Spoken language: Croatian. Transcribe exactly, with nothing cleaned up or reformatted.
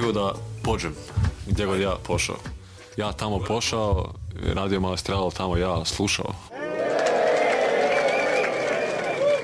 nego da pođem gdje god ja pošao. Ja tamo pošao, radio Malestral, tamo ja slušao.